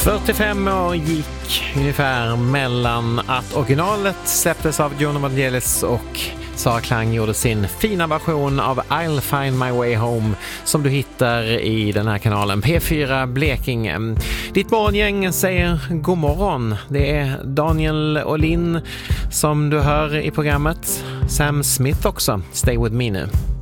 45 år gick ungefär mellan att originalet släpptes av Joan Vangelis och Sara Klang gjorde sin fina version av I'll find my way home som du hittar i den här kanalen P4 Blekinge. Ditt morgongäng säger god morgon. Det är Daniel och Linn som du hör i programmet. Sam Smith också. Stay with me nu.